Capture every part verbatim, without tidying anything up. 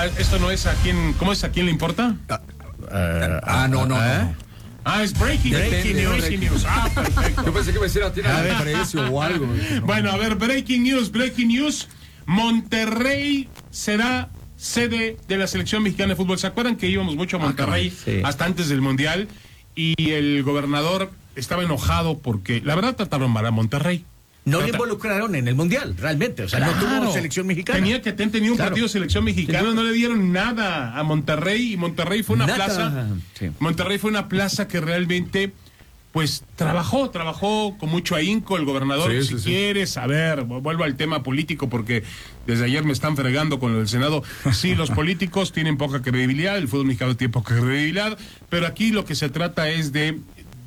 Ah, esto no es a quién, ¿cómo es a quién le importa? Ah, uh, ah no, no, ¿eh? no. Ah, es breaking, breaking, news, breaking news. Ah, perfecto. Yo pensé que me decía tiene a precio o algo. Bueno, a ver, breaking news, breaking news. Monterrey será sede de la selección mexicana de fútbol. ¿Se acuerdan que íbamos mucho a Monterrey ah, sí. hasta antes del Mundial? Y el gobernador estaba enojado porque, la verdad, trataron mal a Monterrey. No le involucraron en el Mundial, realmente. O sea, claro, no tuvo selección mexicana. Tenía que tener tenido un claro. partido de selección mexicana, no le dieron nada a Monterrey, y Monterrey fue una nada. plaza. Sí. Monterrey fue una plaza que realmente, pues, trabajó, trabajó con mucho ahínco el gobernador. Sí, si sí, quieres saber, vuelvo al tema político, porque desde ayer me están fregando con lo del Senado. Sí, los políticos tienen poca credibilidad, el fútbol mexicano tiene poca credibilidad, pero aquí lo que se trata es de,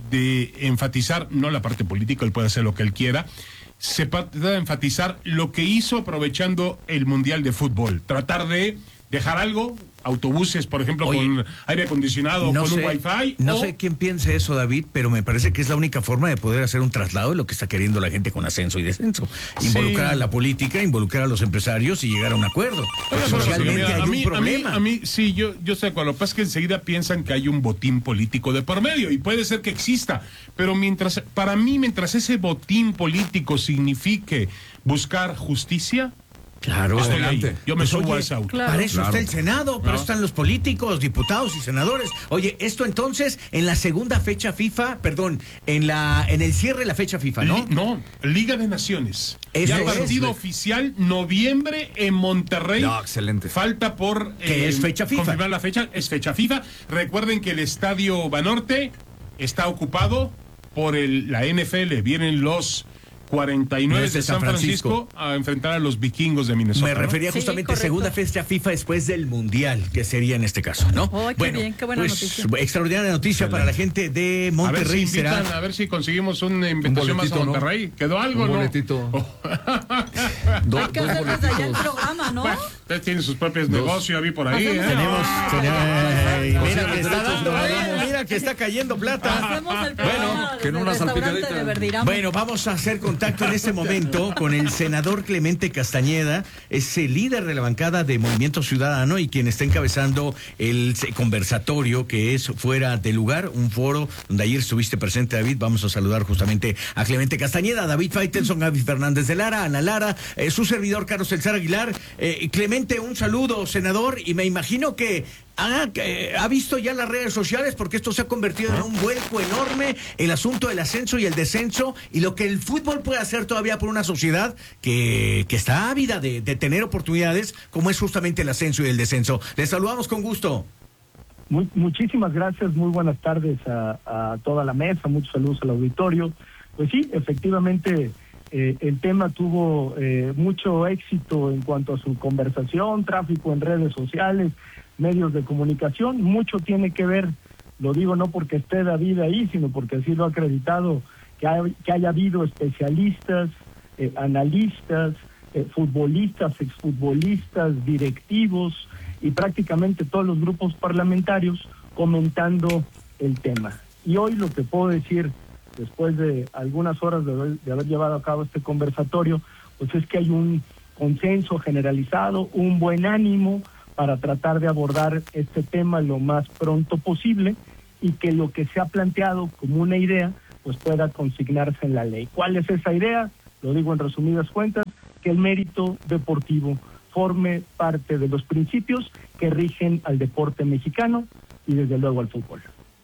de enfatizar, no la parte política, él puede hacer lo que él quiera. Se trata de enfatizar lo que hizo aprovechando el Mundial de Fútbol. Tratar de dejar algo, autobuses, por ejemplo, Oye, con aire acondicionado, no con sé, un wifi. No o... sé quién piense eso, David, pero me parece que es la única forma de poder hacer un traslado de lo que está queriendo la gente con ascenso y descenso. Involucrar sí. a la política, involucrar a los empresarios y llegar a un acuerdo. Pero socialmente mira, hay a mí, un problema. A mí, a mí sí, yo, yo sé cuál. Lo que pasa es que enseguida piensan que hay un botín político de por medio, y puede ser que exista, pero mientras, para mí, mientras ese botín político signifique buscar justicia, claro, adelante. Yo me pues subo oye, a ese auto. Claro. Para eso claro. está el Senado, pero ¿no? están los políticos, diputados y senadores. Oye, esto entonces en la segunda fecha FIFA, perdón, en la en el cierre de la fecha FIFA, ¿no? Li no, Liga de Naciones. Eso ya es, partido es. oficial, noviembre en Monterrey. No, excelente. Falta por que eh, es fecha FIFA. Confirmar la fecha, es fecha FIFA. Recuerden que el estadio Banorte está ocupado por el, la N F L. Vienen los cuarenta y nueve de, de San Francisco, Francisco a enfrentar a los vikingos de Minnesota. Me refería ¿no? justamente sí, segunda fecha FIFA después del Mundial, que sería en este caso, ¿no? Oh, qué bueno, bien, qué buena pues, noticia. Extraordinaria noticia Excelente. para la gente de Monterrey. A ver si, invitan, será... a ver si conseguimos una invitación más a Monterrey. ¿No? ¿Quedó algo, un no? boletito. Oh. do, Hay que hacer desde allá el programa, ¿no? Bueno, ustedes tienen sus propios dos. negocios, ya vi por ahí. ¿eh? Tenemos... Ah, tenemos mira que está dando, mira que está cayendo plata. Bueno, que en una salpicadita. Bueno, vamos a hacer contacto en este momento con el senador Clemente Castañeda, es el líder de la bancada de Movimiento Ciudadano y quien está encabezando el conversatorio que es Fuera de Lugar, un foro donde ayer estuviste presente, David. Vamos a saludar justamente a Clemente Castañeda, David Faitelson, Gaby Fernández de Lara, Ana Lara, eh, su servidor Carlos Elzar Aguilar. Eh, Clemente, un saludo, senador, y me imagino que Ah, que ha visto ya las redes sociales, porque esto se ha convertido en un vuelco enorme, el asunto del ascenso y el descenso, y lo que el fútbol puede hacer todavía por una sociedad que, que está ávida de, de tener oportunidades, como es justamente el ascenso y el descenso. Les saludamos con gusto. Muy, muchísimas gracias, muy buenas tardes a, a toda la mesa, muchos saludos al auditorio. Pues sí, efectivamente, eh, el tema tuvo eh, mucho éxito en cuanto a su conversación, tráfico en redes sociales, medios de comunicación. Mucho tiene que ver, lo digo no porque esté David ahí, sino porque así lo ha acreditado, que, hay, que haya habido especialistas, eh, analistas, eh, futbolistas, exfutbolistas, directivos y prácticamente todos los grupos parlamentarios comentando el tema. Y hoy lo que puedo decir, después de algunas horas de haber, de haber llevado a cabo este conversatorio, pues es que hay un consenso generalizado, un buen ánimo para tratar de abordar este tema lo más pronto posible y que lo que se ha planteado como una idea pues pueda consignarse en la ley. ¿Cuál es esa idea? Lo digo en resumidas cuentas, que el mérito deportivo forme parte de los principios que rigen al deporte mexicano y desde luego al fútbol.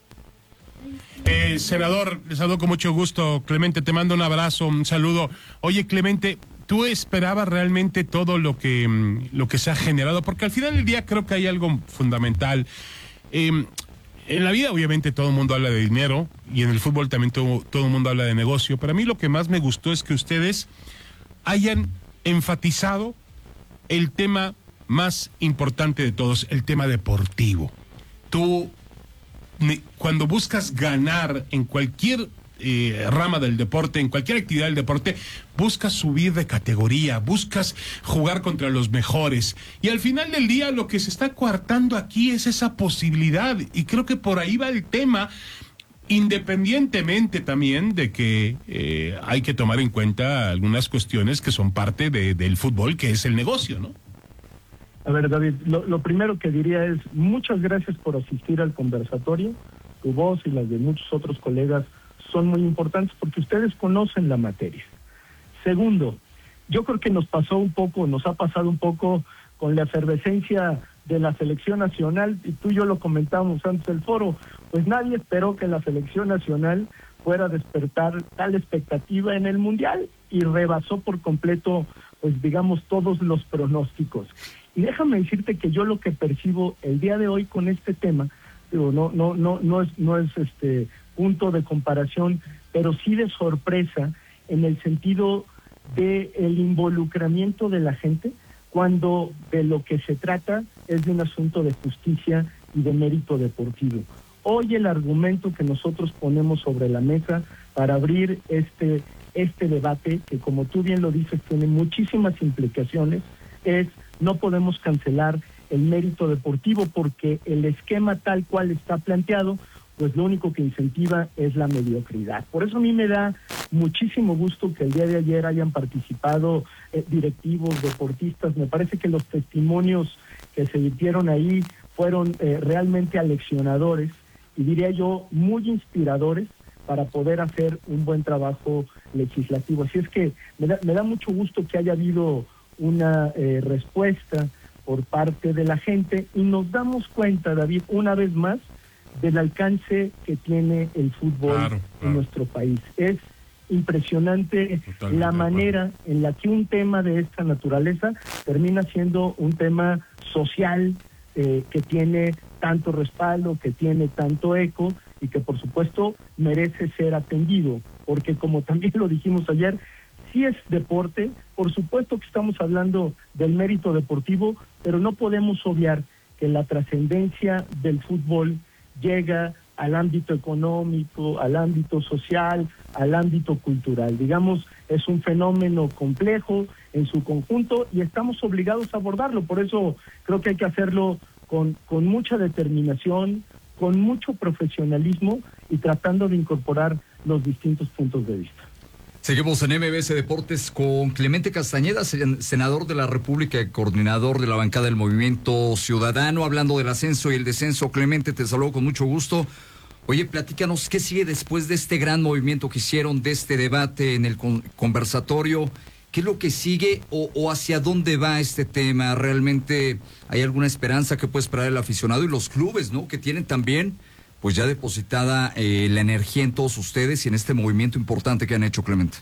Eh, senador, les saludo con mucho gusto. Clemente, te mando un abrazo, un saludo. Oye, Clemente, ¿tú esperabas realmente todo lo que, lo que se ha generado? Porque al final del día creo que hay algo fundamental. Eh, en la vida obviamente todo el mundo habla de dinero y en el fútbol también todo, todo el mundo habla de negocio. Pero a mí lo que más me gustó es que ustedes hayan enfatizado el tema más importante de todos, el tema deportivo. Tú, cuando buscas ganar en cualquier Eh, rama del deporte, en cualquier actividad del deporte, buscas subir de categoría, buscas jugar contra los mejores, y al final del día lo que se está coartando aquí es esa posibilidad, y creo que por ahí va el tema, independientemente también de que eh, hay que tomar en cuenta algunas cuestiones que son parte de, del fútbol, que es el negocio, ¿no? A ver, David, lo, lo primero que diría es muchas gracias por asistir al conversatorio. Tu voz y las de muchos otros colegas son muy importantes porque ustedes conocen la materia. Segundo, yo creo que nos pasó un poco, nos ha pasado un poco con la efervescencia de la selección nacional, y tú y yo lo comentábamos antes del foro, pues nadie esperó que la selección nacional fuera a despertar tal expectativa en el Mundial y rebasó por completo, pues digamos, todos los pronósticos. Y déjame decirte que yo lo que percibo el día de hoy con este tema, digo, no, no, no, no es, no es este punto de comparación, pero sí de sorpresa en el sentido de el involucramiento de la gente, cuando de lo que se trata es de un asunto de justicia y de mérito deportivo. Hoy el argumento que nosotros ponemos sobre la mesa para abrir este, este debate, que como tú bien lo dices, tiene muchísimas implicaciones, es no podemos cancelar el mérito deportivo porque el esquema tal cual está planteado, pues lo único que incentiva es la mediocridad. Por eso a mí me da muchísimo gusto que el día de ayer hayan participado eh, directivos, deportistas. Me parece que los testimonios que se emitieron ahí fueron eh, realmente aleccionadores y diría yo muy inspiradores para poder hacer un buen trabajo legislativo. Así es que me da, me da mucho gusto que haya habido una eh, respuesta por parte de la gente y nos damos cuenta, David, una vez más, del alcance que tiene el fútbol claro, claro. en nuestro país. Es impresionante Totalmente la manera en la que un tema de esta naturaleza termina siendo un tema social eh, que tiene tanto respaldo, que tiene tanto eco y que por supuesto merece ser atendido, porque como también lo dijimos ayer, sí es deporte, por supuesto que estamos hablando del mérito deportivo, pero no podemos obviar que la trascendencia del fútbol llega al ámbito económico, al ámbito social, al ámbito cultural. Digamos, es un fenómeno complejo en su conjunto y estamos obligados a abordarlo. Por eso creo que hay que hacerlo con, con mucha determinación, con mucho profesionalismo y tratando de incorporar los distintos puntos de vista. Seguimos en M B S Deportes con Clemente Castañeda, senador de la República y coordinador de la bancada del Movimiento Ciudadano, hablando del ascenso y el descenso. Clemente, te saludo con mucho gusto. Oye, platícanos, ¿qué sigue después de este gran movimiento que hicieron, de este debate en el con conversatorio? ¿Qué es lo que sigue o, o hacia dónde va este tema? ¿Realmente hay alguna esperanza que puede esperar el aficionado y los clubes, ¿no? Que tienen también pues ya depositada eh, la energía en todos ustedes y en este movimiento importante que han hecho, Clemente.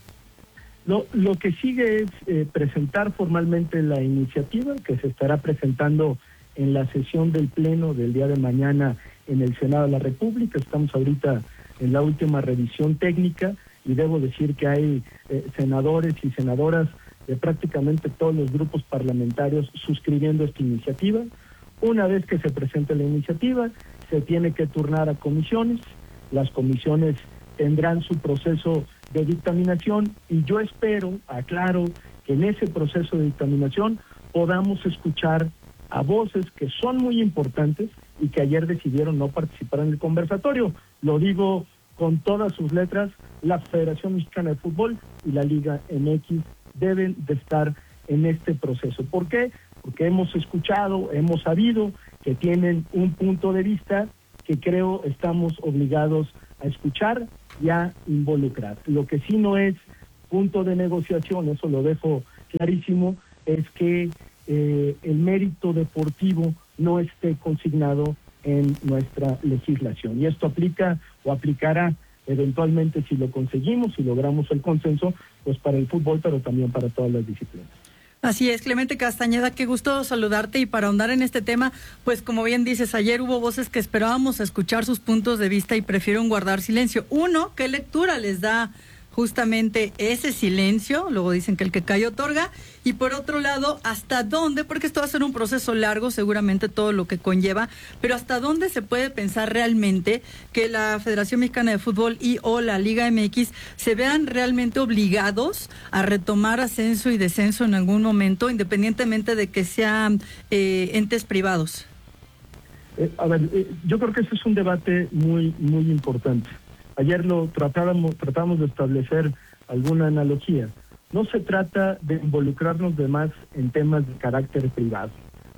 Lo, lo que sigue es eh, presentar formalmente la iniciativa que se estará presentando en la sesión del Pleno del día de mañana en el Senado de la República. Estamos ahorita en la última revisión técnica y debo decir que hay eh, senadores y senadoras de prácticamente todos los grupos parlamentarios suscribiendo esta iniciativa. Una vez que se presente la iniciativa, se tiene que turnar a comisiones, las comisiones tendrán su proceso de dictaminación y yo espero, aclaro, que en ese proceso de dictaminación podamos escuchar a voces que son muy importantes y que ayer decidieron no participar en el conversatorio. Lo digo con todas sus letras, la Federación Mexicana de Fútbol y la Liga M X deben de estar en este proceso. ¿Por qué? Porque hemos escuchado, hemos sabido que tienen un punto de vista que creo estamos obligados a escuchar y a involucrar. Lo que sí no es punto de negociación, eso lo dejo clarísimo, es que eh, el mérito deportivo no esté consignado en nuestra legislación. Y esto aplica o aplicará eventualmente si lo conseguimos, si logramos el consenso, pues para el fútbol, pero también para todas las disciplinas. Así es, Clemente Castañeda, qué gusto saludarte y para ahondar en este tema, pues como bien dices, ayer hubo voces que esperábamos escuchar sus puntos de vista y prefirieron guardar silencio. Uno, ¿qué lectura les da justamente ese silencio? Luego dicen que el que calla otorga. Y por otro lado, ¿hasta dónde? Porque esto va a ser un proceso largo, seguramente todo lo que conlleva, pero ¿hasta dónde se puede pensar realmente que la Federación Mexicana de Fútbol y o la Liga M X se vean realmente obligados a retomar ascenso y descenso en algún momento, independientemente de que sean eh, entes privados? Eh, a ver, eh, yo creo que ese es un debate muy, muy importante. Ayer lo tratábamos, tratamos de establecer alguna analogía. No se trata de involucrarnos de más en temas de carácter privado.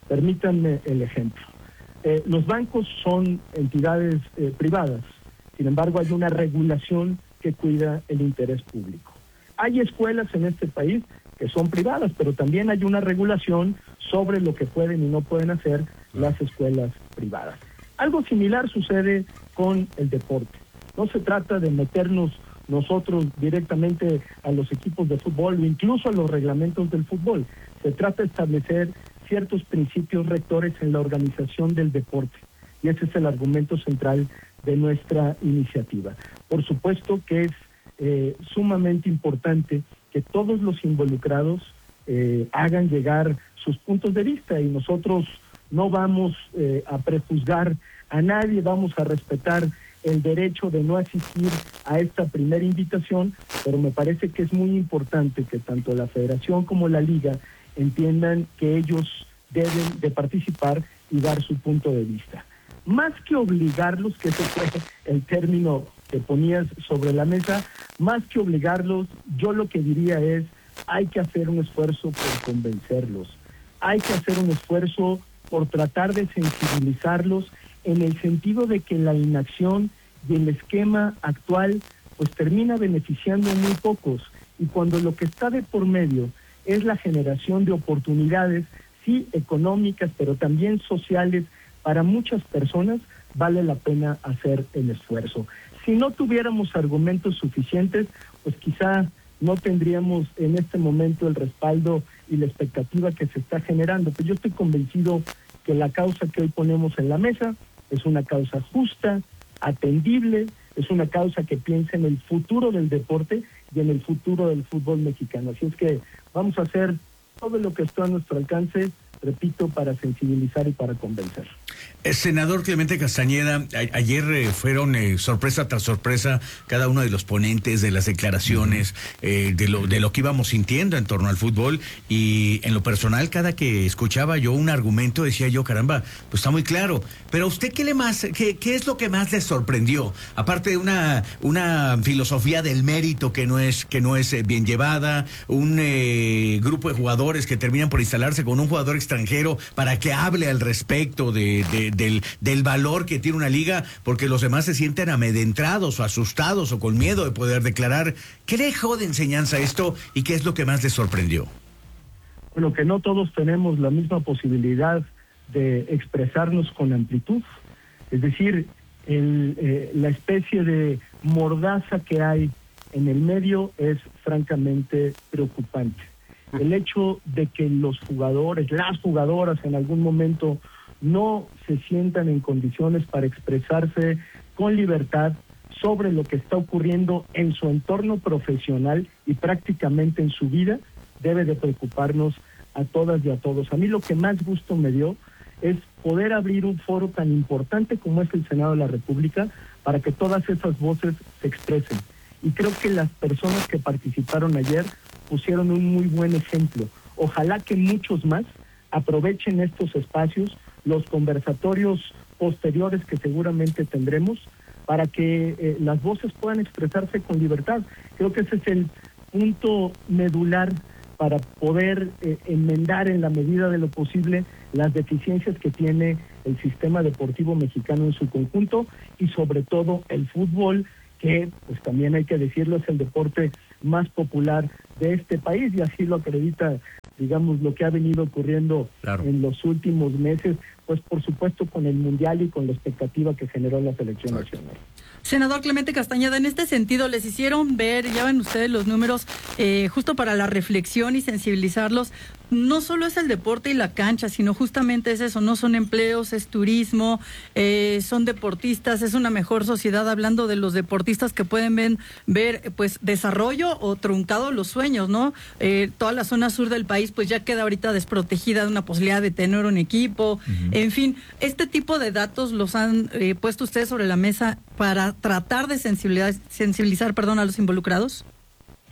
Permítanme el ejemplo. Eh, los bancos son entidades eh, privadas, sin embargo hay una regulación que cuida el interés público. Hay escuelas en este país que son privadas, pero también hay una regulación sobre lo que pueden y no pueden hacer las escuelas privadas. Algo similar sucede con el deporte. No se trata de meternos nosotros directamente a los equipos de fútbol o incluso a los reglamentos del fútbol. Se trata de establecer ciertos principios rectores en la organización del deporte. Y ese es el argumento central de nuestra iniciativa. Por supuesto que es eh, sumamente importante que todos los involucrados eh, hagan llegar sus puntos de vista y nosotros no vamos eh, a prejuzgar a nadie, vamos a respetar el derecho de no asistir a esta primera invitación, pero me parece que es muy importante que tanto la Federación como la Liga entiendan que ellos deben de participar y dar su punto de vista. Más que obligarlos, que ese fue el término que ponías sobre la mesa, más que obligarlos, yo lo que diría es, hay que hacer un esfuerzo por convencerlos, hay que hacer un esfuerzo por tratar de sensibilizarlos en el sentido de que la inacción y el esquema actual pues termina beneficiando a muy pocos, y cuando lo que está de por medio es la generación de oportunidades, sí, económicas, pero también sociales para muchas personas, vale la pena hacer el esfuerzo. Si no tuviéramos argumentos suficientes, pues quizá no tendríamos en este momento el respaldo y la expectativa que se está generando. Pero yo estoy convencido que la causa que hoy ponemos en la mesa es una causa justa, atendible, es una causa que piensa en el futuro del deporte y en el futuro del fútbol mexicano. Así es que vamos a hacer todo lo que está a nuestro alcance, repito, para sensibilizar y para convencer. Eh, senador Clemente Castañeda, a- ayer eh, fueron eh, sorpresa tras sorpresa cada uno de los ponentes, de las declaraciones, eh, de lo de lo que íbamos sintiendo en torno al fútbol, y en lo personal, cada que escuchaba yo un argumento decía yo, caramba, pues está muy claro. Pero a usted, ¿qué le más, qué, qué es lo que más le sorprendió? Aparte de una una filosofía del mérito que no es que no es eh, bien llevada, un eh, grupo de jugadores que terminan por instalarse con un jugador extranjero para que hable al respecto de, de del, del valor que tiene una liga, porque los demás se sienten amedrentados o asustados o con miedo de poder declarar. ¿Qué le dejó de enseñanza esto y qué es lo que más le sorprendió? Bueno, que no todos tenemos la misma posibilidad de expresarnos con amplitud. Es decir, el, eh, la especie de mordaza que hay en el medio es francamente preocupante. El hecho de que los jugadores, las jugadoras en algún momento no se sientan en condiciones para expresarse con libertad sobre lo que está ocurriendo en su entorno profesional y prácticamente en su vida, debe de preocuparnos a todas y a todos. A mí lo que más gusto me dio es poder abrir un foro tan importante como es el Senado de la República para que todas esas voces se expresen. Y creo que las personas que participaron ayer pusieron un muy buen ejemplo. Ojalá que muchos más aprovechen estos espacios, los conversatorios posteriores que seguramente tendremos, para que eh, las voces puedan expresarse con libertad. Creo que ese es el punto medular para poder eh, enmendar en la medida de lo posible las deficiencias que tiene el sistema deportivo mexicano en su conjunto, y sobre todo el fútbol, que pues también hay que decirlo, es el deporte más popular de este país, y así lo acredita, digamos, lo que ha venido ocurriendo claro. en los últimos meses, pues por supuesto con el Mundial y con la expectativa que generó la selección nacional. Senador Clemente Castañeda, en este sentido, les hicieron ver, ya ven ustedes los números, eh, justo para la reflexión y sensibilizarlos. No solo es el deporte y la cancha, sino justamente es eso, no son empleos, es turismo, eh, son deportistas, es una mejor sociedad, hablando de los deportistas que pueden ven, ver pues desarrollo o truncado los sueños, ¿no? Eh, toda la zona sur del país pues ya queda ahorita desprotegida de una posibilidad de tener un equipo, uh-huh. En fin, este tipo de datos los han eh, puesto ustedes sobre la mesa para tratar de sensibilizar, sensibilizar perdón, a los involucrados. Sí,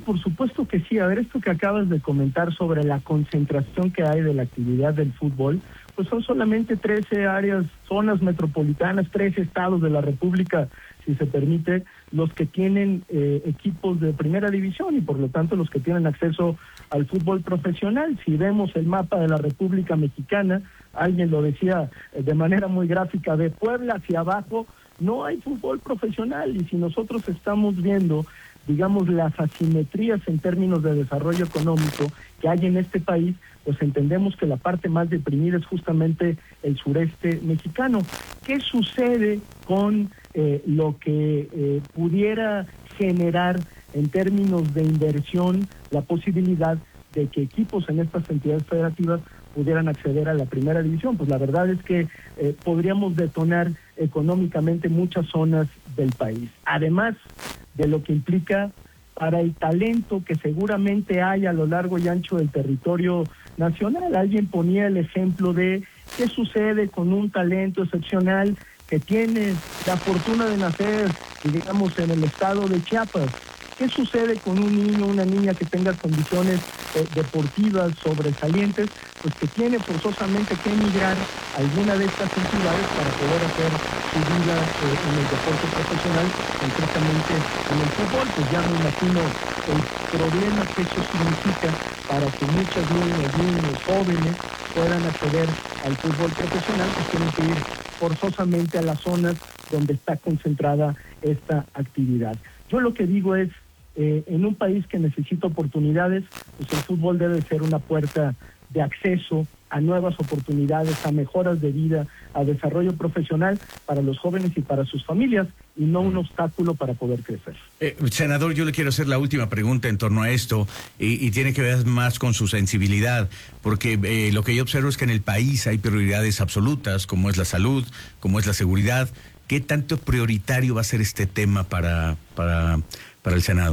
por supuesto que sí. A ver, esto que acabas de comentar sobre la concentración que hay de la actividad del fútbol, pues son solamente trece áreas, zonas metropolitanas, trece estados de la República, si se permite, los que tienen eh, equipos de primera división y por lo tanto los que tienen acceso al fútbol profesional. Si vemos el mapa de la República Mexicana, alguien lo decía eh, de manera muy gráfica, de Puebla hacia abajo no hay fútbol profesional, y si nosotros estamos viendo, digamos, las asimetrías en términos de desarrollo económico que hay en este país, pues entendemos que la parte más deprimida es justamente el sureste mexicano. ¿Qué sucede con eh, lo que eh, pudiera generar en términos de inversión la posibilidad de que equipos en estas entidades federativas pudieran acceder a la primera división? Pues la verdad es que eh, podríamos detonar económicamente muchas zonas del país, además de lo que implica para el talento que seguramente hay a lo largo y ancho del territorio nacional. Alguien ponía el ejemplo de qué sucede con un talento excepcional que tiene la fortuna de nacer, digamos, en el estado de Chiapas. ¿Qué sucede con un niño o una niña que tenga condiciones eh, deportivas sobresalientes? Pues que tiene forzosamente que emigrar a alguna de estas entidades para poder hacer su vida eh, en el deporte profesional, concretamente en el fútbol. Pues ya me imagino el problema que eso significa para que muchas niñas, niños, jóvenes puedan acceder al fútbol profesional, pues tienen que ir forzosamente a las zonas donde está concentrada esta actividad. Yo lo que digo es, Eh, en un país que necesita oportunidades, pues el fútbol debe ser una puerta de acceso a nuevas oportunidades, a mejoras de vida, a desarrollo profesional para los jóvenes y para sus familias, y no un obstáculo para poder crecer. Eh, senador, yo le quiero hacer la última pregunta en torno a esto, y, y tiene que ver más con su sensibilidad, porque eh, lo que yo observo es que en el país hay prioridades absolutas, como es la salud, como es la seguridad. ¿Qué tanto prioritario va a ser este tema para, para, para el Senado?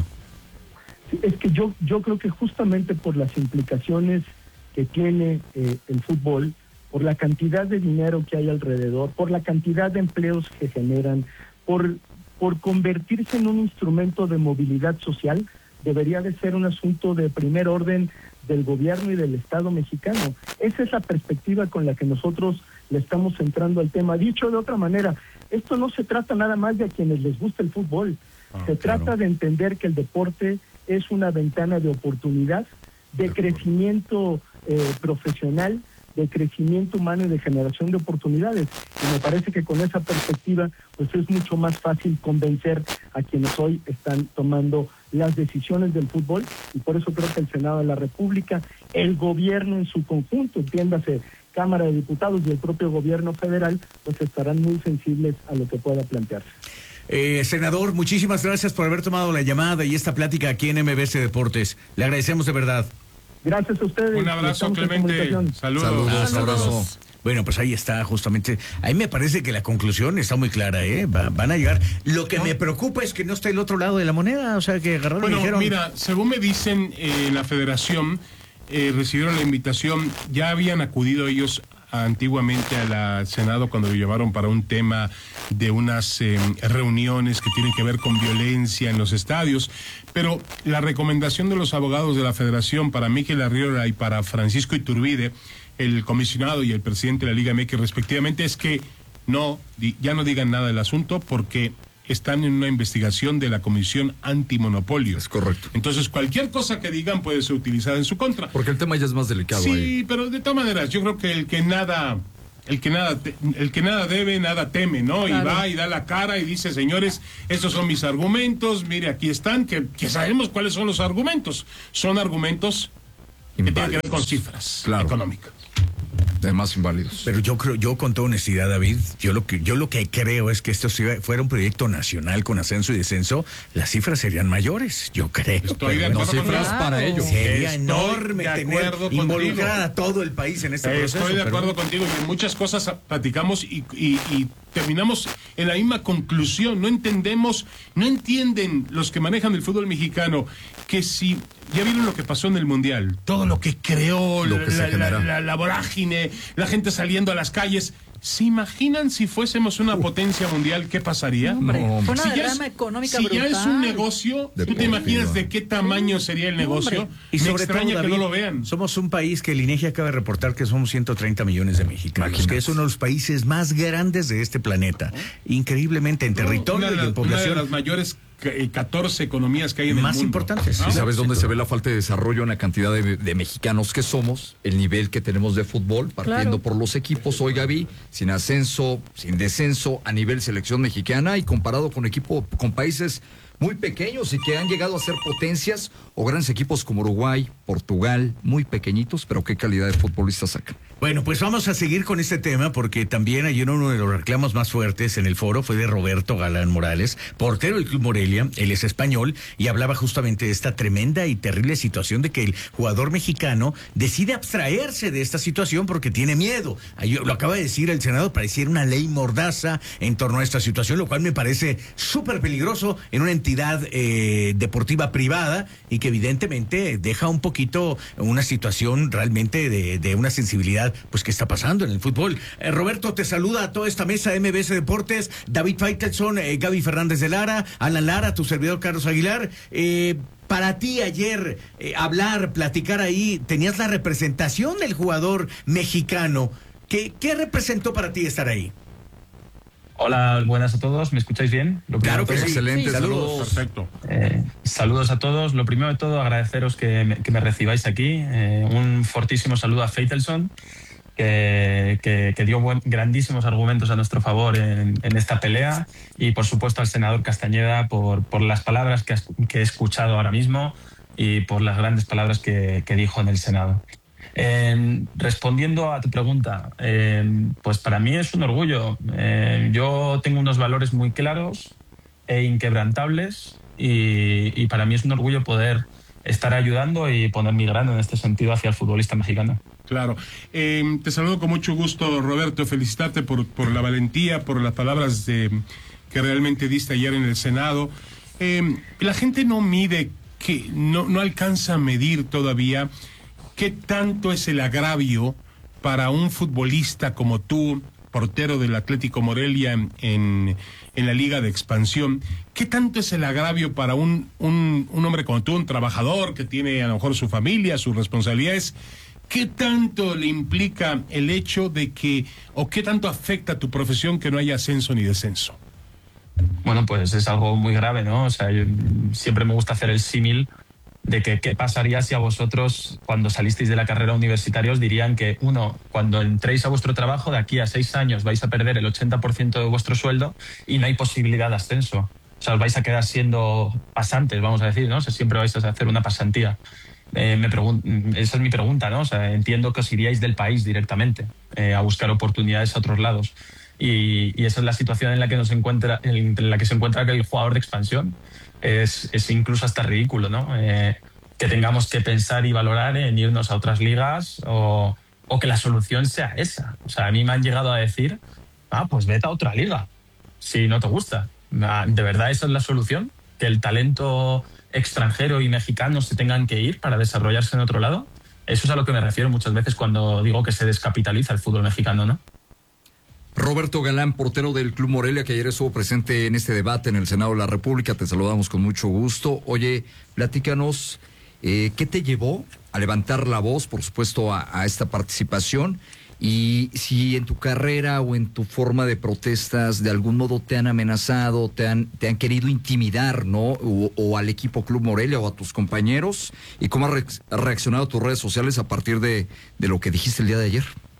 Es que yo yo creo que justamente por las implicaciones que tiene eh, el fútbol, por la cantidad de dinero que hay alrededor, por la cantidad de empleos que generan, por, por convertirse en un instrumento de movilidad social, debería de ser un asunto de primer orden del gobierno y del Estado mexicano. Esa es la perspectiva con la que nosotros le estamos centrando al tema. Dicho de otra manera, esto no se trata nada más de a quienes les gusta el fútbol, ah, se claro. trata de entender que el deporte es una ventana de oportunidad, de crecimiento eh, profesional, de crecimiento humano y de generación de oportunidades. Y me parece que con esa perspectiva, pues es mucho más fácil convencer a quienes hoy están tomando las decisiones del fútbol, y por eso creo que el Senado de la República, el gobierno en su conjunto, entiéndase, Cámara de Diputados y el propio gobierno federal, pues estarán muy sensibles a lo que pueda plantearse. Eh, senador, muchísimas gracias por haber tomado la llamada y esta plática aquí en M B S Deportes. Le agradecemos de verdad. Gracias a ustedes. Un abrazo, Clemente. Saludos. Saludos, abrazo. Bueno, pues ahí está justamente. A mí me parece que la conclusión está muy clara, ¿eh? Va, van a llegar. Lo que ¿No? me preocupa es que no está el otro lado de la moneda, o sea, que agarraron bueno, y dijeron... mira, según me dicen, eh, la federación eh, recibieron la invitación, ya habían acudido ellos antiguamente al Senado cuando lo llevaron para un tema de unas eh, reuniones que tienen que ver con violencia en los estadios, pero la recomendación de los abogados de la Federación para Mikel Arriola y para Francisco Iturbide, el comisionado y el presidente de la Liga M X respectivamente, es que no, ya no digan nada del asunto porque están en una investigación de la Comisión Antimonopolio. Es correcto. Entonces, cualquier cosa que digan puede ser utilizada en su contra. Porque el tema ya es más delicado. Sí, ahí. pero de todas maneras, yo creo que el que nada, el que nada, te, el que nada debe, nada teme, ¿no? Claro. Y va y da la cara y dice, señores, estos son mis argumentos, mire, aquí están, que, que sabemos cuáles son los argumentos. Son argumentos que tienen que ver con cifras claro. económicas. Además inválidos. Pero yo creo, yo con toda honestidad, David, yo lo que yo lo que creo es que esto si fuera un proyecto nacional con ascenso y descenso, las cifras serían mayores, yo creo. Estoy de no acuerdo cifras con para ellos. Sería Estoy enorme de tener acuerdo involucrar contigo. a todo el país en este eh, proceso. Estoy de acuerdo pero... contigo y en muchas cosas platicamos y, y, y terminamos en la misma conclusión. No entendemos, no entienden los que manejan el fútbol mexicano que si ya vieron lo que pasó en el Mundial, todo lo que creó, lo la, que se la, genera. la, la, la vorágine, la gente saliendo a las calles. ¿Se imaginan si fuésemos una potencia mundial qué pasaría? Hombre, No, fue una si ya derrama es, económica si brutal. ya es un negocio, ¿tú te imaginas de qué tamaño sería el negocio? Hombre. Y Me sobre extraña todo, que David, no lo vean. somos un país que el INEGI acaba de reportar que somos ciento treinta millones de mexicanos, Imagínate. que es uno de los países más grandes de este planeta. Increíblemente en territorio Una de y las- en una de población las mayores eh, catorce economías que hay en más el mundo. importantes. ¿No? ¿Y sabes dónde se ve la falta de desarrollo en la cantidad de, de mexicanos que somos? El nivel que tenemos de fútbol, partiendo Claro. por los equipos. Hoy, Gaby, sin ascenso, sin descenso a nivel selección mexicana y comparado con equipo, con países muy pequeños y que han llegado a ser potencias o grandes equipos como Uruguay, Portugal, muy pequeñitos, pero qué calidad de futbolistas sacan. Bueno, pues vamos a seguir con este tema porque también ayer uno de los reclamos más fuertes en el foro fue de Roberto Galán Morales, portero del Club Morelia. Él es español y hablaba justamente de esta tremenda y terrible situación de que el jugador mexicano decide abstraerse de esta situación porque tiene miedo. Ayer, lo acaba de decir el Senado, pareciera una ley mordaza en torno a esta situación, lo cual me parece súper peligroso en una entidad eh, deportiva privada y que evidentemente deja un poquito una situación realmente de, de una sensibilidad pues que está pasando en el fútbol. Eh, Roberto, te saluda a toda esta mesa de M B S Deportes, David Faitelson, eh, Gaby Fernández de Lara, Alan Lara, tu servidor Carlos Aguilar. Eh, para ti ayer eh, hablar, platicar ahí, tenías la representación del jugador mexicano. ¿Qué, qué representó para ti estar ahí? Hola, buenas a todos. ¿Me escucháis bien? Lo Claro primero que de todo, sí. Excelente, Sí, saludos. Perfecto. eh, saludos a todos. Lo primero de todo, agradeceros que me, que me recibáis aquí. Eh, un fortísimo saludo a Faitelson, que, que, que dio buen, grandísimos argumentos a nuestro favor en, en esta pelea. Y, por supuesto, al senador Castañeda por, por las palabras que, has, que he escuchado ahora mismo y por las grandes palabras que, que dijo en el Senado. Eh, respondiendo a tu pregunta, eh, pues para mí es un orgullo. Eh, yo tengo unos valores muy claros e inquebrantables y, y para mí es un orgullo poder estar ayudando y poner mi grano en este sentido hacia el futbolista mexicano. Claro. Eh, te saludo con mucho gusto, Roberto. Felicitarte por, por la valentía, por las palabras de, que realmente diste ayer en el Senado. Eh, la gente no mide, que no, no alcanza a medir todavía qué tanto es el agravio para un futbolista como tú, portero del Atlético Morelia en, en, en la Liga de Expansión. ¿Qué tanto es el agravio para un, un, un hombre como tú, un trabajador que tiene a lo mejor su familia, sus responsabilidades? ¿Qué tanto le implica el hecho de que, o qué tanto afecta a tu profesión que no haya ascenso ni descenso? Bueno, pues es algo muy grave, ¿no? O sea, yo siempre me gusta hacer el símil de que qué pasaría si a vosotros, cuando salisteis de la carrera universitaria, os dirían que, uno, cuando entréis a vuestro trabajo, de aquí a seis años vais a perder el ochenta por ciento de vuestro sueldo y no hay posibilidad de ascenso. O sea, os vais a quedar siendo pasantes, vamos a decir, ¿no? O sea, siempre vais a hacer una pasantía. Eh, me pregun- esa es mi pregunta, ¿no? O sea, entiendo que os iríais del país directamente eh, a buscar oportunidades a otros lados. Y, y esa es la situación en la que nos encuentra, en la que se encuentra el jugador de expansión. Es, es incluso hasta ridículo, ¿no? Eh, que tengamos que pensar y valorar en irnos a otras ligas o, o que la solución sea esa. O sea, a mí me han llegado a decir, ah, pues vete a otra liga, si no te gusta. ¿De verdad esa es la solución? ¿Que el talento extranjero y mexicano se tengan que ir para desarrollarse en otro lado? Eso es a lo que me refiero muchas veces cuando digo que se descapitaliza el fútbol mexicano, ¿no? Roberto Galán, portero del Club Morelia, que ayer estuvo presente en este debate en el Senado de la República, te saludamos con mucho gusto. Oye, platícanos, eh, ¿qué te llevó a levantar la voz, por supuesto, a, a esta participación? Y si en tu carrera o en tu forma de protestas de algún modo te han amenazado, te han, te han querido intimidar, ¿no? O, o al equipo Club Morelia o a tus compañeros, y cómo han reaccionado tus redes sociales a partir de, de lo que dijiste el día de ayer.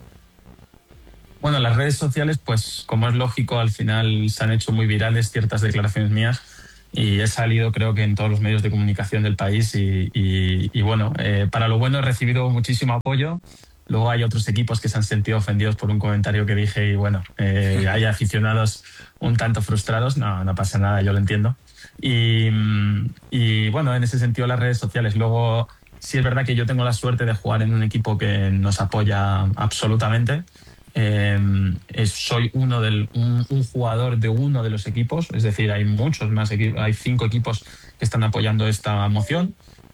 Bueno, las redes sociales, pues como es lógico, al final se han hecho muy virales ciertas declaraciones mías y he salido creo que en todos los medios de comunicación del país y, y, y bueno, eh, para lo bueno he recibido muchísimo apoyo. Luego hay otros equipos que se han sentido ofendidos por un comentario que dije y bueno, eh, hay aficionados un tanto frustrados, no, no pasa nada, yo lo entiendo. Y, y bueno, en ese sentido las redes sociales. Luego sí es verdad que yo tengo la suerte de jugar en un equipo que nos apoya absolutamente. Eh, es, soy uno del, un, un jugador de uno de los equipos, es decir, hay muchos más equipos, hay cinco equipos que están apoyando esta moción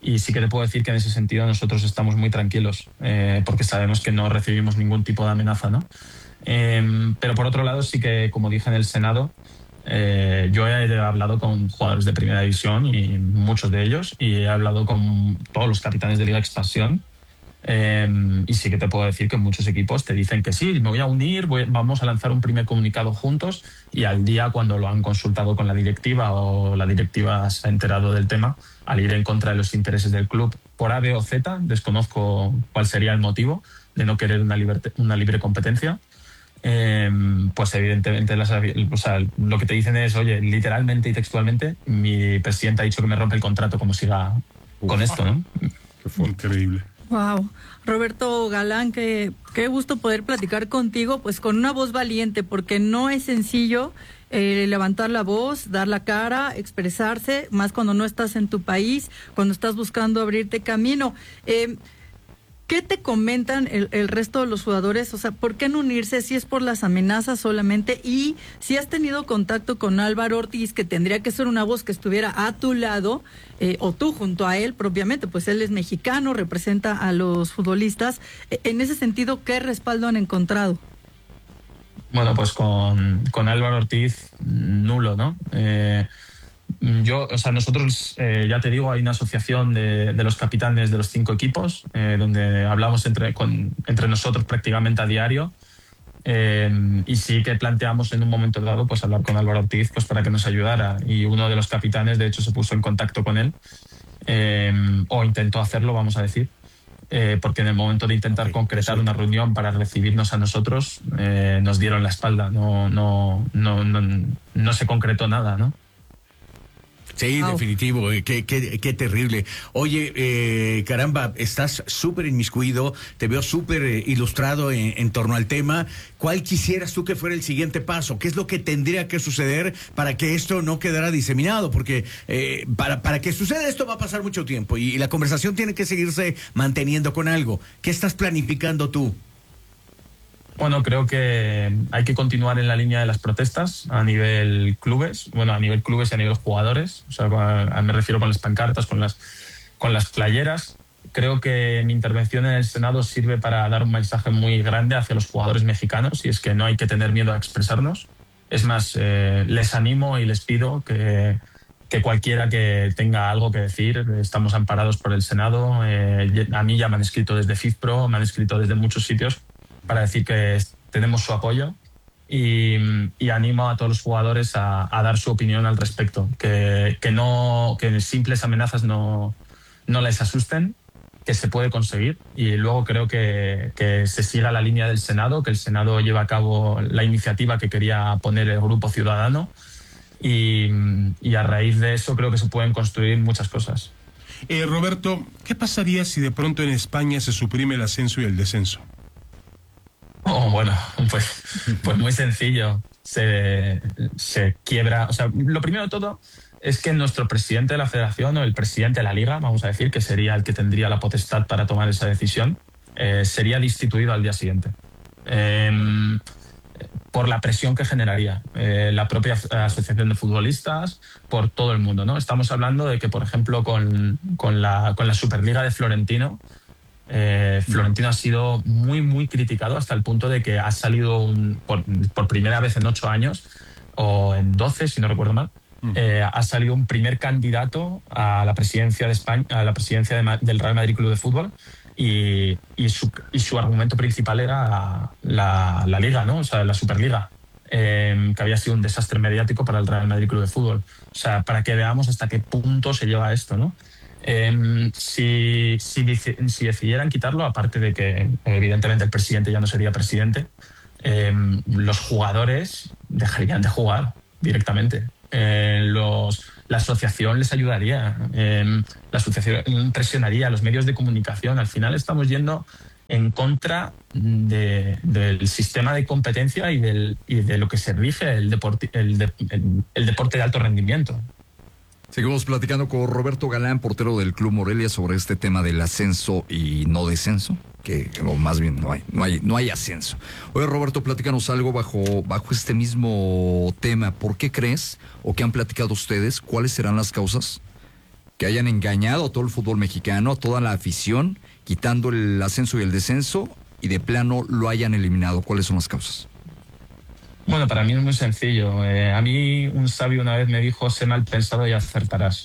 Y sí que te puedo decir que en ese sentido nosotros estamos muy tranquilos, eh, porque sabemos que no recibimos ningún tipo de amenaza, ¿no? Eh, pero por otro lado, sí que, como dije en el Senado, eh, yo he hablado con jugadores de Primera División, y muchos de ellos, y he hablado con todos los capitanes de Liga Expansión. Eh, y sí que te puedo decir que muchos equipos te dicen que sí, me voy a unir, voy, vamos a lanzar un primer comunicado juntos, y al día, cuando lo han consultado con la directiva o la directiva se ha enterado del tema, al ir en contra de los intereses del club por A, B o Z, desconozco cuál sería el motivo de no querer una, liberte, una libre competencia, eh, pues evidentemente las, o sea, lo que te dicen es, oye, literalmente y textualmente, mi presidente ha dicho que me rompe el contrato como siga con Uf. esto, ¿no? Qué fue increíble. Wow, Roberto Galán, qué, qué gusto poder platicar contigo, pues con una voz valiente, porque no es sencillo eh, levantar la voz, dar la cara, expresarse, más cuando no estás en tu país, cuando estás buscando abrirte camino. Eh, ¿Qué te comentan el, el resto de los jugadores? O sea, ¿por qué no unirse si es por las amenazas solamente? Y si has tenido contacto con Álvaro Ortiz, que tendría que ser una voz que estuviera a tu lado, eh, o tú junto a él propiamente, pues él es mexicano, representa a los futbolistas. En ese sentido, ¿qué respaldo han encontrado? Bueno, pues con, con Álvaro Ortiz, nulo, ¿no? Eh, Yo, o sea, nosotros, eh, ya te digo, hay una asociación de, de los capitanes de los cinco equipos, eh, donde hablamos entre, con, entre nosotros prácticamente a diario, eh, y sí que planteamos en un momento dado pues hablar con Álvaro Ortiz pues para que nos ayudara, y uno de los capitanes de hecho se puso en contacto con él, eh, o intentó hacerlo, vamos a decir, eh, porque en el momento de intentar concretar una reunión para recibirnos a nosotros, eh, nos dieron la espalda, no, no, no, no, no se concretó nada, ¿no? Sí, wow. Definitivo, eh, qué, qué, qué terrible. Oye, eh, caramba, estás súper inmiscuido, te veo súper eh, ilustrado en, en torno al tema. ¿Cuál quisieras tú que fuera el siguiente paso? ¿Qué es lo que tendría que suceder para que esto no quedara diseminado? Porque eh, para, para que suceda esto va a pasar mucho tiempo y, y la conversación tiene que seguirse manteniendo con algo. ¿Qué estás planificando tú? Bueno, creo que hay que continuar en la línea de las protestas a nivel clubes, bueno, a nivel clubes y a nivel jugadores. O sea, me refiero con las pancartas, con las, con las playeras. Creo que mi intervención en el Senado sirve para dar un mensaje muy grande hacia los jugadores mexicanos, y es que no hay que tener miedo a expresarnos. Es más, eh, les animo y les pido que, que cualquiera que tenga algo que decir, estamos amparados por el Senado. Eh, a mí ya me han escrito desde FIFPro, me han escrito desde muchos sitios, para decir que tenemos su apoyo, y, y animo a todos los jugadores a, a dar su opinión al respecto, que, que, no, que simples amenazas no, no les asusten, que se puede conseguir, y luego creo que, que se siga la línea del Senado, que el Senado lleve a cabo la iniciativa que quería poner el Grupo Ciudadano, y, y a raíz de eso creo que se pueden construir muchas cosas. Eh, Roberto, ¿qué pasaría si de pronto en España se suprime el ascenso y el descenso? Oh, bueno, pues, pues muy sencillo. Se, se quiebra. O sea, lo primero de todo es que nuestro presidente de la federación, o el presidente de la liga, vamos a decir, que sería el que tendría la potestad para tomar esa decisión, eh, sería destituido al día siguiente. Eh, por la presión que generaría eh, la propia asociación de futbolistas, por todo el mundo, ¿no? Estamos hablando de que, por ejemplo, con, con, la, con la Superliga de Florentino, Eh, Florentino ha sido muy, muy criticado hasta el punto de que ha salido un, por, por primera vez en ocho años, o en doce, si no recuerdo mal, eh, ha salido un primer candidato a la presidencia de España, a la presidencia de, del Real Madrid Club de Fútbol, y, y, su, y su argumento principal era la, la Liga, ¿no? O sea, la Superliga, eh, que había sido un desastre mediático para el Real Madrid Club de Fútbol. O sea, para que veamos hasta qué punto se lleva esto, ¿no? Eh, si, si, si decidieran quitarlo, aparte de que evidentemente el presidente ya no sería presidente, eh, los jugadores dejarían de jugar directamente. Eh, los, la asociación les ayudaría, eh, la asociación presionaría a los medios de comunicación. Al final estamos yendo en contra de, del sistema de competencia y, del, y de lo que se rige el deporte, el, de, el, el deporte de alto rendimiento. Seguimos platicando con Roberto Galán, portero del Club Morelia, sobre este tema del ascenso y no descenso, que o más bien no hay, no hay, no hay ascenso. Oye, Roberto, platícanos algo bajo, bajo este mismo tema. ¿Por qué crees, o qué han platicado ustedes, cuáles serán las causas que hayan engañado a todo el fútbol mexicano, a toda la afición, quitando el ascenso y el descenso, y de plano lo hayan eliminado? ¿Cuáles son las causas? Bueno, para mí es muy sencillo. Eh, a mí un sabio una vez me dijo: sé mal pensado y acertarás.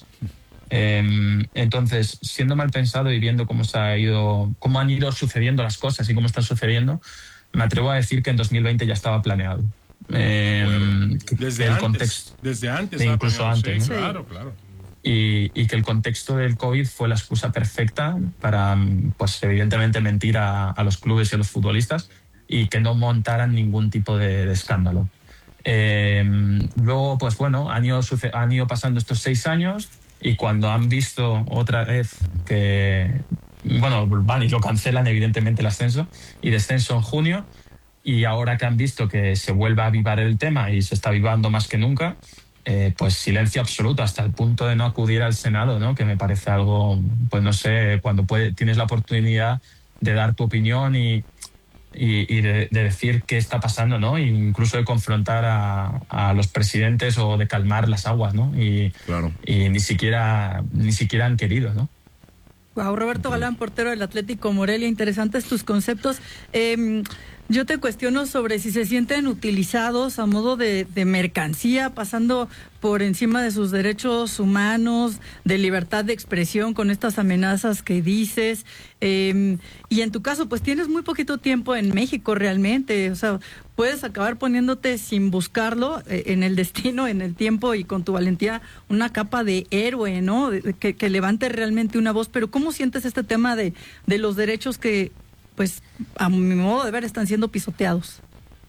Eh, entonces, siendo mal pensado y viendo cómo se ha ido, cómo han ido sucediendo las cosas y cómo están sucediendo, me atrevo a decir que en dos mil veinte ya estaba planeado. Eh, bueno, desde el antes, contexto, desde antes, incluso planeado, antes, sí, ¿no? claro, claro. Y, y que el contexto del COVID fue la excusa perfecta para, pues evidentemente, mentir a, a los clubes y a los futbolistas y que no montaran ningún tipo de, de escándalo. Eh, luego, pues bueno, han ido, han ido pasando estos seis años y cuando han visto otra vez que, bueno, van y lo cancelan, evidentemente, el ascenso y descenso en junio, y ahora que han visto que se vuelve a avivar el tema y se está avivando más que nunca, eh, pues silencio absoluto, hasta el punto de no acudir al Senado, ¿no? Que me parece algo, pues no sé, cuando puede, tienes la oportunidad de dar tu opinión y, y, y de, de decir qué está pasando, ¿no? E incluso de confrontar a, a los presidentes o de calmar las aguas, ¿no? Y, claro. y ni siquiera, ni siquiera han querido, ¿no? Wow, Roberto Galán, portero del Atlético Morelia, interesantes tus conceptos. Eh, yo te cuestiono sobre si se sienten utilizados a modo de, de mercancía, pasando por encima de sus derechos humanos, de libertad de expresión, con estas amenazas que dices. Eh, y en tu caso, pues tienes muy poquito tiempo en México realmente. O sea, puedes acabar poniéndote sin buscarlo eh, en el destino, en el tiempo y con tu valentía, una capa de héroe, ¿no? De, que, que levante realmente una voz. Pero ¿cómo sientes este tema de, de los derechos que, pues, a mi modo de ver, están siendo pisoteados?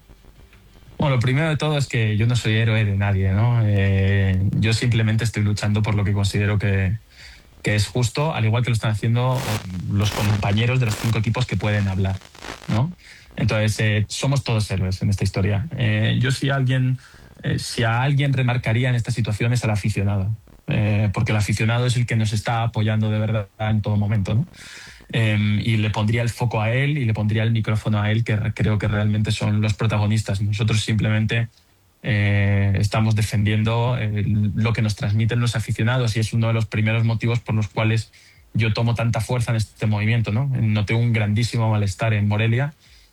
Bueno, lo primero de todo es que yo no soy héroe de nadie, ¿no? Eh, yo simplemente estoy luchando por lo que considero que, que es justo, al igual que lo están haciendo los compañeros de los cinco equipos que pueden hablar, ¿no? Entonces, eh, somos todos héroes en esta historia. Eh, yo si alguien, eh, si a alguien remarcaría en esta situación es al aficionado, eh, porque el aficionado es el que nos está apoyando de verdad en todo momento, ¿no? Eh, y le pondría el foco a él y le pondría el micrófono a él, que creo que realmente son los protagonistas. Nosotros simplemente eh, estamos defendiendo eh, lo que nos transmiten los aficionados, y es uno de los primeros motivos por los cuales yo tomo tanta fuerza en este movimiento, ¿no? Noté un grandísimo malestar en Morelia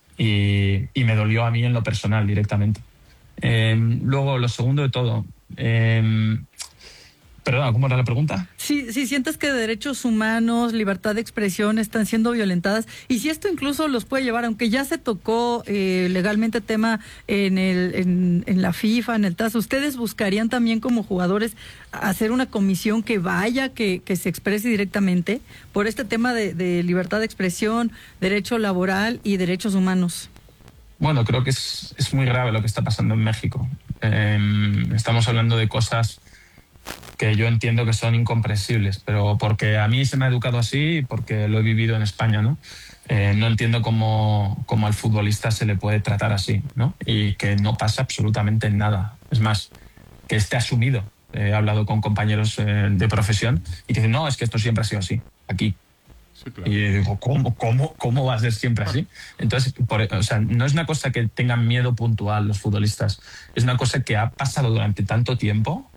y, y me dolió a mí en lo personal directamente. Eh, luego, lo segundo de todo... Eh, Perdón, ¿cómo era la pregunta? Sí, sí, sientes que derechos humanos, libertad de expresión están siendo violentadas, y si esto incluso los puede llevar, aunque ya se tocó eh, legalmente tema en, el, en, en la FIFA, en el T A S, ¿ustedes buscarían también como jugadores hacer una comisión que vaya, que, que se exprese directamente por este tema de, de libertad de expresión, derecho laboral y derechos humanos? Bueno, creo que es, es muy grave lo que está pasando en México. Eh, estamos hablando de cosas que yo entiendo que son incomprensibles, pero porque a mí se me ha educado así y porque lo he vivido en España, ¿no? Eh, no entiendo cómo, cómo al futbolista se le puede tratar así, ¿no? Y que no pasa absolutamente nada. Es más, que esté asumido. Eh, he hablado con compañeros eh, de profesión y dicen, no, es que esto siempre ha sido así, aquí. Sí, claro. Y digo, ¿cómo, cómo, ¿cómo va a ser siempre así? Entonces, por, o sea, no es una cosa que tengan miedo puntual los futbolistas, es una cosa que ha pasado durante tanto tiempo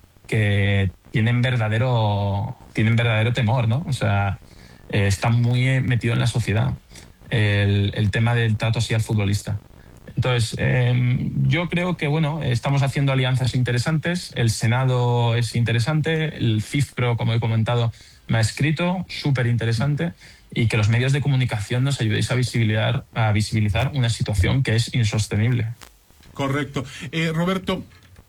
que tienen verdadero, tienen verdadero temor, ¿no? O sea, eh, está muy metido en la sociedad el, el tema del trato así al futbolista. Entonces, eh, yo creo que, bueno, estamos haciendo alianzas interesantes, el Senado es interesante, el FIFPro, como he comentado, me ha escrito, súper interesante, y que los medios de comunicación nos ayudéis a visibilizar, a visibilizar una situación que es insostenible. Correcto. Eh, Roberto,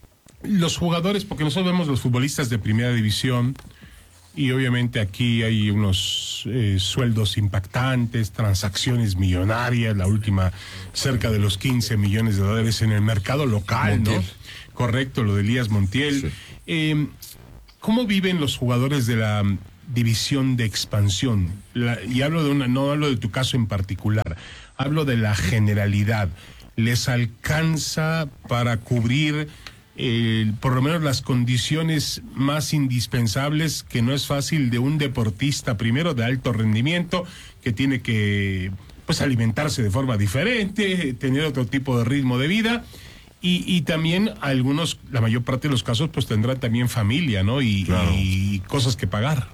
los jugadores, porque nosotros vemos los futbolistas de primera división y obviamente aquí hay unos eh, sueldos impactantes, transacciones millonarias, la última cerca de los quince millones de dólares en el mercado local, Montiel. ¿No? Correcto, lo de Elías Montiel. Sí. Eh, ¿Cómo viven los jugadores de la división de expansión? La, y hablo de una, no hablo de tu caso en particular, hablo de la generalidad. ¿Les alcanza para cubrir Eh, por lo menos las condiciones más indispensables, que no es fácil, de un deportista, primero de alto rendimiento, que tiene que pues alimentarse de forma diferente, tener otro tipo de ritmo de vida, Y, y también algunos, la mayor parte de los casos, pues tendrán también familia, ¿no? Y, claro. y cosas que pagar.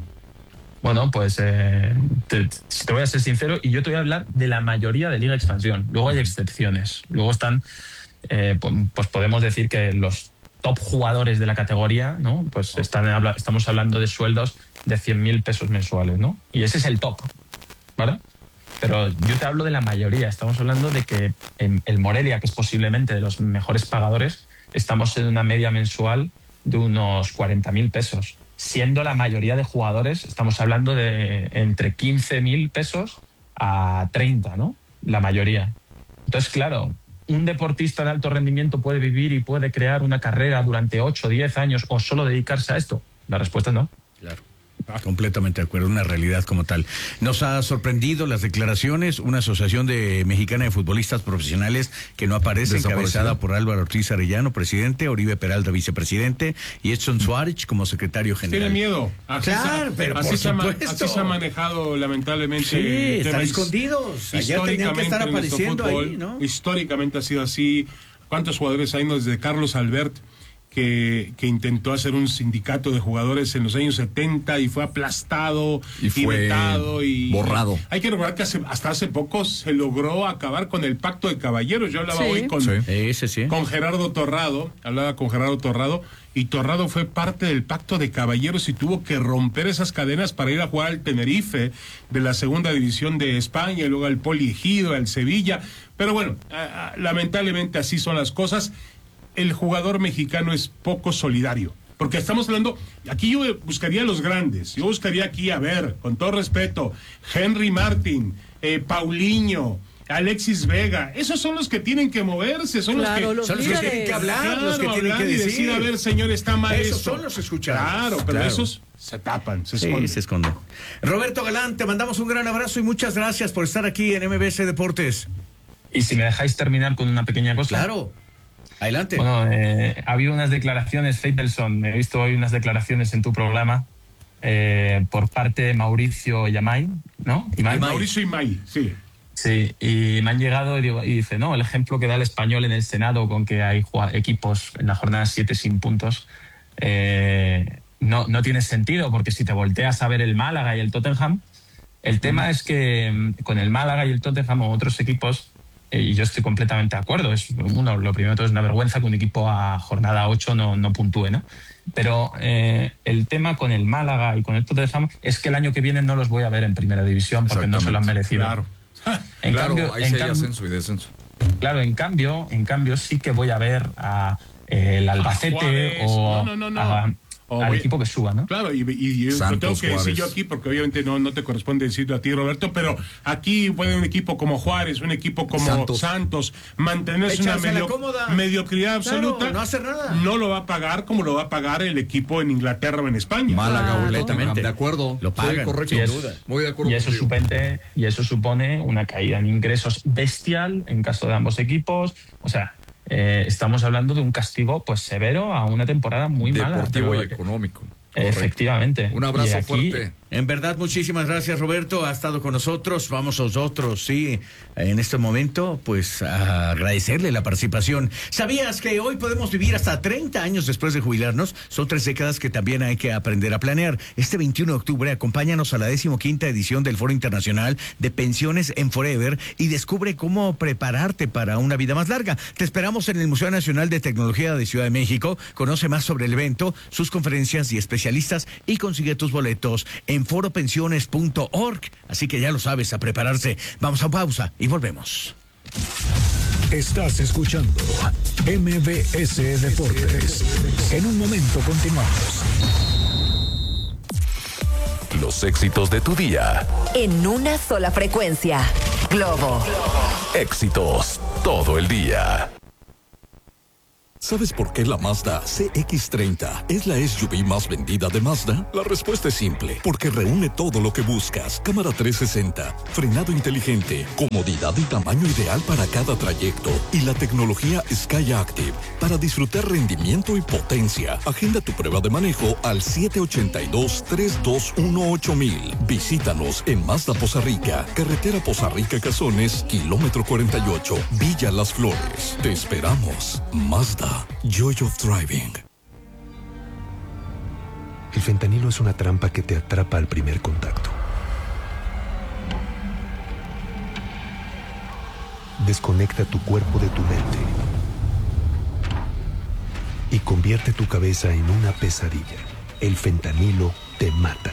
Bueno, pues eh, te, te voy a ser sincero y yo te voy a hablar de la mayoría de Liga Expansión. Luego hay excepciones. Luego están, eh, pues podemos decir que los top jugadores de la categoría, ¿no? Pues están, estamos hablando de sueldos de cien mil pesos mensuales, ¿no? Y ese es el top, ¿vale? Pero yo te hablo de la mayoría. Estamos hablando de que en el Morelia, que es posiblemente de los mejores pagadores, estamos en una media mensual de unos cuarenta mil pesos. Siendo la mayoría de jugadores, estamos hablando de entre quince mil pesos a treinta, ¿no? La mayoría. Entonces, claro, un deportista de alto rendimiento puede vivir y puede crear una carrera durante ocho, diez años o solo dedicarse a esto. La respuesta es no. Claro. Completamente de acuerdo, una realidad como tal. Nos ha sorprendido las declaraciones, una asociación de mexicana de futbolistas profesionales que no aparece, encabezada por Álvaro Ortiz Arellano, presidente, Oribe Peralta, vicepresidente, y Edson Suárez como secretario general. Tiene miedo. Así claro, se, pero así por se supuesto. Ha, así se ha manejado lamentablemente. Sí, están escondidos. Allá tenían que estar apareciendo fútbol, ahí, ¿no? Históricamente ha sido así. ¿Cuántos jugadores hay? Desde Carlos Albert, Que, que intentó hacer un sindicato de jugadores en los años setenta y fue aplastado y, y fue vetado y borrado. Hay que recordar que hace, hasta hace poco se logró acabar con el pacto de caballeros. Yo hablaba sí. hoy con, sí. Ese, sí. con Gerardo Torrado, hablaba con Gerardo Torrado, y Torrado fue parte del pacto de caballeros y tuvo que romper esas cadenas para ir a jugar al Tenerife de la segunda división de España, y luego al Poliegido, al Sevilla. Pero bueno, a, a, lamentablemente así son las cosas. El jugador mexicano es poco solidario, porque estamos hablando, aquí yo buscaría a los grandes, yo buscaría aquí, a ver, con todo respeto, Henry Martin, eh, Paulinho, Alexis Vega, esos son los que tienen que moverse, son claro, los que, los, son los que tienen que hablar, claro, los que tienen que decir. decir, a ver, señor, está mal esos esto. son los escuchados. Claro, pero claro. esos se tapan, se sí, esconden. se esconden. Roberto Galán, te mandamos un gran abrazo y muchas gracias por estar aquí en M B S Deportes. Y si me dejáis terminar con una pequeña cosa. Claro. Adelante. Bueno, eh, ha habido unas declaraciones, Faitelson, he visto hoy unas declaraciones en tu programa eh, por parte de Mauricio Imay, ¿no? Imay. Mauricio Imay, sí. Sí, y me han llegado y, digo, y dice, no, el ejemplo que da el Español en el Senado con que hay equipos en la jornada siete sin puntos, eh, no, no tiene sentido, porque si te volteas a ver el Málaga y el Tottenham, el tema es que con el Málaga y el Tottenham o otros equipos, y yo estoy completamente de acuerdo. Es, uno, lo primero de todo es una vergüenza que un equipo a jornada ocho no, no puntúe, ¿no? Pero eh, el tema con el Málaga y con el Tottenham es que el año que viene no los voy a ver en primera división porque no se lo han merecido. Claro, en claro cambio, ahí en sí hay cambio, ascenso y descenso. Claro, en cambio, en cambio sí que voy a ver a eh, el Albacete Juárez, o no, no, no, a, no. O al voy, equipo que suba, ¿no? Claro, y, y, y lo tengo que decir yo aquí, porque obviamente no, no te corresponde decirlo a ti, Roberto, pero aquí puede un equipo como Juárez, un equipo como Santos, Santos mantenerse una medio, mediocridad absoluta. Claro, no hacer nada. No lo va a pagar como lo va a pagar el equipo en Inglaterra o en España. Málaga claro. o Tottenham, de acuerdo. Lo pagan. Sí, correcto. Y Sin es, duda. Muy de acuerdo. Y eso, supone, y eso supone una caída en ingresos bestial en caso de ambos equipos. O sea, eh, estamos hablando de un castigo pues severo a una temporada muy mala. Deportivo y económico. Correcto. Efectivamente. Un abrazo aquí, fuerte. En verdad, muchísimas gracias, Roberto. Ha estado con nosotros. Vamos nosotros, sí, en este momento, pues, a agradecerle la participación. ¿Sabías que hoy podemos vivir hasta treinta años después de jubilarnos? Son tres décadas que también hay que aprender a planear. Este veintiuno de octubre, acompáñanos a la decimoquinta edición del Foro Internacional de Pensiones en Forever y descubre cómo prepararte para una vida más larga. Te esperamos en el Museo Nacional de Tecnología de Ciudad de México. Conoce más sobre el evento, sus conferencias y especialistas y consigue tus boletos en foro pensiones punto org. Así que ya lo sabes, a prepararse. Vamos a pausa y volvemos. Estás escuchando M B S Deportes. En un momento continuamos. Los éxitos de tu día. En una sola frecuencia. Globo. Éxitos todo el día. ¿Sabes por qué la Mazda C X treinta es la S U V más vendida de Mazda? La respuesta es simple, porque reúne todo lo que buscas. Cámara trescientos sesenta, frenado inteligente, comodidad y tamaño ideal para cada trayecto y la tecnología Sky Active para disfrutar rendimiento y potencia. Agenda tu prueba de manejo al siete ocho dos, tres dos uno, ocho mil. Visítanos en Mazda Poza Rica, carretera Poza Rica Cazones, kilómetro cuarenta y ocho, Villa Las Flores. Te esperamos. Mazda, Joy of Driving. El fentanilo es una trampa que te atrapa al primer contacto. Desconecta tu cuerpo de tu mente y convierte tu cabeza en una pesadilla. El fentanilo te mata.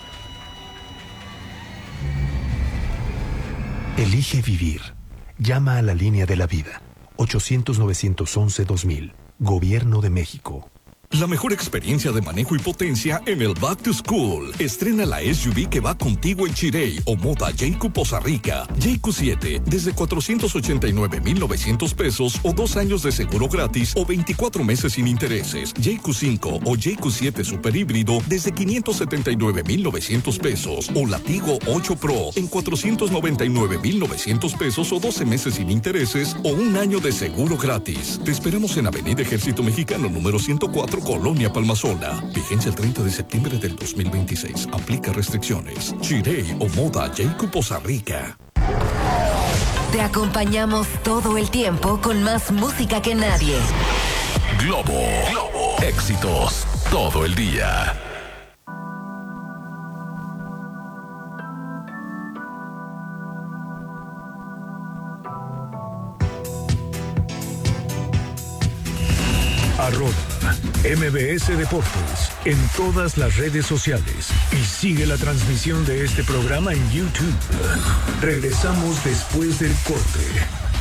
Elige vivir. Llama a la línea de la vida. ochocientos, novecientos once, dos mil. Gobierno de México. La mejor experiencia de manejo y potencia en el Back to School. Estrena la S U V que va contigo en Chirey o Moda J Q Poza Rica. J Q siete desde cuatrocientos ochenta y nueve mil novecientos pesos o dos años de seguro gratis o veinticuatro meses sin intereses. J Q cinco o J Q siete Super Híbrido desde quinientos setenta y nueve mil novecientos pesos o Latigo ocho Pro en cuatrocientos noventa y nueve mil novecientos pesos o doce meses sin intereses o un año de seguro gratis. Te esperamos en Avenida Ejército Mexicano número ciento cuatro, Colonia Palmasola. Vigencia el treinta de septiembre del dos mil veintiséis. Aplica restricciones. Chirey o Moda J Q Poza Rica. Te acompañamos todo el tiempo con más música que nadie. Globo. Globo. Éxitos todo el día. Arroba M B S Deportes en todas las redes sociales y sigue la transmisión de este programa en YouTube. Regresamos después del corte.